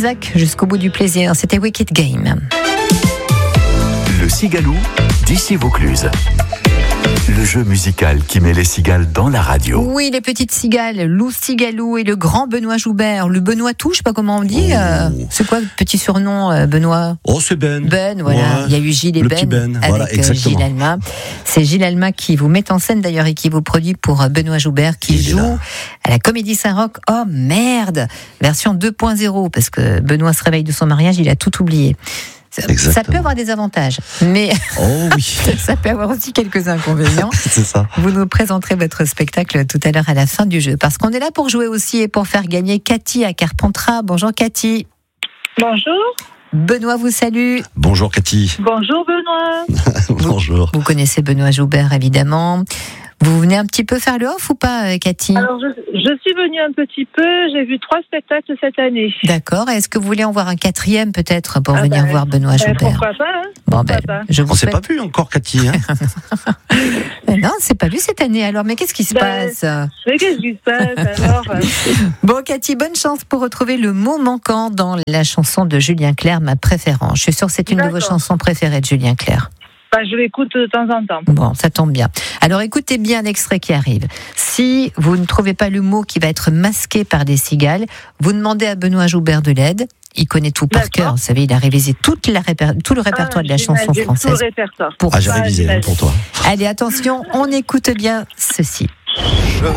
Isaac, jusqu'au bout du plaisir. C'était Wicked Game. Le Cigalou d'ici Vaucluse. Le jeu musical qui met les cigales dans la radio. Oui, les petites cigales, Lou Cigalou et le grand Benoît Joubert. Le Benoît Tout, je sais pas comment on dit. C'est quoi le petit surnom, Benoît? Oh, c'est Ben. Ben, voilà. Ouais. Il y a eu Gilles et Le Ben, petit Ben, avec voilà, exactement. Gilles Alma. C'est Gilles Alma qui vous met en scène d'ailleurs et qui vous produit pour Benoît Joubert qui joue à la Comédie Saint-Roch. Oh merde, version 2.0 parce que Benoît se réveille de son mariage, il a tout oublié. Ça peut avoir des avantages, mais ça peut avoir aussi quelques inconvénients. C'est ça. Vous nous présenterez votre spectacle tout à l'heure à la fin du jeu, parce qu'on est là pour jouer aussi et pour faire gagner Cathy à Carpentras. Bonjour Cathy. Bonjour. Benoît vous salue. Bonjour Cathy. Bonjour Benoît. Bonjour. Vous connaissez Benoît Joubert évidemment. Vous venez un petit peu faire le off ou pas, Cathy? Alors, je suis venue un petit peu, j'ai vu 3 spectacles cette année. D'accord, est-ce que vous voulez en voir un 4e peut-être pour venir voir Benoît Joubert? Pourquoi pas, hein? Bon, je vous On s'est pas vu encore Cathy, hein? Non, c'est pas vu cette année alors, mais qu'est-ce qui se passe? Mais qu'est-ce qui se passe alors? Bon Cathy, bonne chance pour retrouver le mot manquant dans la chanson de Julien Clerc, ma préférence. Je suis sûre que c'est une de vos chansons préférées de Julien Clerc. Je l'écoute de temps en temps. Bon, ça tombe bien. Alors écoutez bien l'extrait qui arrive. Si vous ne trouvez pas le mot qui va être masqué par des cigales, vous demandez à Benoît Joubert de l'aide. Il connaît tout par cœur. Vous savez, il a révisé tout le répertoire de la chanson française. Tout le répertoire. J'ai révisé pour toi. Allez, attention, on écoute bien ceci.